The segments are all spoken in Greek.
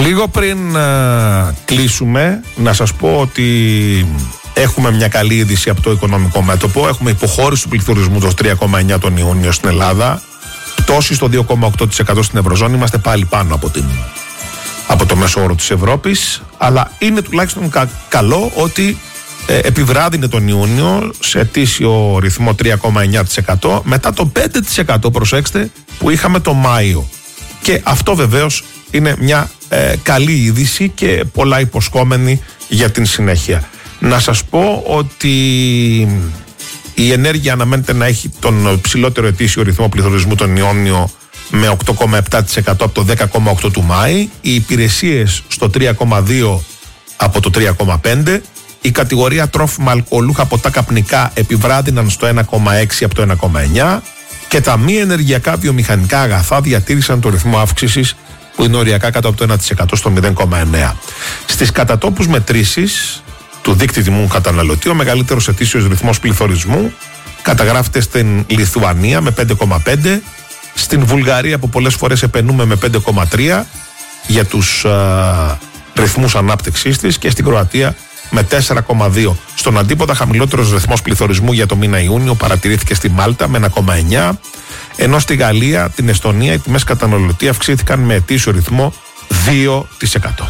Λίγο πριν κλείσουμε, να σας πω ότι έχουμε μια καλή είδηση από το οικονομικό μέτωπο. Έχουμε υποχώρηση του πληθωρισμού το 3,9 τον Ιούνιο στην Ελλάδα, πτώση στο 2,8% στην Ευρωζώνη. Είμαστε πάλι πάνω από το μέσο όρο της Ευρώπης, αλλά είναι τουλάχιστον καλό ότι επιβράδυνε τον Ιούνιο σε ετήσιο ρυθμό 3,9% μετά το 5%, προσέξτε, που είχαμε το Μάιο. Και αυτό βεβαίως είναι μια καλή είδηση και πολλά υποσχόμενη για την συνέχεια. Να σας πω ότι η ενέργεια αναμένεται να έχει τον ψηλότερο ετήσιο ρυθμό πληθωρισμού τον Ιούνιο με 8,7% από το 10,8% του Μάη, οι υπηρεσίες στο 3,2% από το 3,5%, η κατηγορία τρόφιμα, αλκοολούχα, ποτά, καπνικά επιβράδυναν στο 1,6% από το 1,9% και τα μη ενεργειακά βιομηχανικά αγαθά διατήρησαν το ρυθμό αύξησης που είναι οριακά κάτω από το 1% στο 0,9%. Στις κατατόπους μετρήσεις του δείκτη τιμού καταναλωτή, ο μεγαλύτερος ετήσιος ρυθμός πληθωρισμού καταγράφεται στην Λιθουανία με 5,5%, στην Βουλγαρία που πολλές φορές επενούμε με 5,3% για τους ρυθμούς ανάπτυξής της και στην Κροατία με 4,2%. Στον αντίποδα χαμηλότερος ρυθμός πληθωρισμού για το μήνα Ιούνιο παρατηρήθηκε στη Μάλτα με 1,9%, ενώ στη Γαλλία, την Εστονία οι τιμές καταναλωτή αυξήθηκαν με ετήσιο ρυθμό 2%.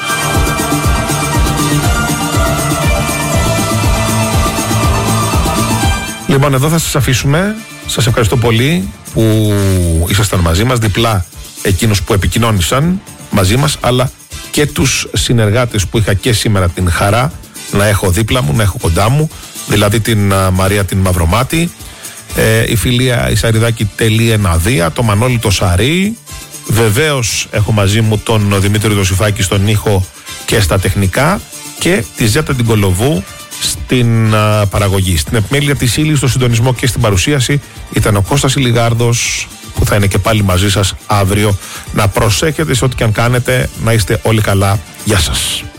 Λοιπόν, εδώ θα σας αφήσουμε. Σας ευχαριστώ πολύ που ήσασταν μαζί μας, διπλά εκείνους που επικοινώνησαν μαζί μας, αλλά και τους συνεργάτες που είχα και σήμερα την χαρά να έχω δίπλα μου, να έχω κοντά μου, δηλαδή την Μαρία την Μαυρομάτη, η Φιλία Ισαριδάκη Τελιεναδία, το Μανώλη το Σαρή, βεβαίως έχω μαζί μου τον Δημήτρη Δοσυφάκη στον ήχο και στα τεχνικά και τη Ζέτα την Κολοβού στην παραγωγή. Στην επιμέλεια της ύλης, στο συντονισμό και στην παρουσίαση ήταν ο Κώστας Ηλιγάρδος, που θα είναι και πάλι μαζί σας αύριο. Να προσέχετε σε ό,τι και αν κάνετε, να είστε όλοι καλά. Γεια σας.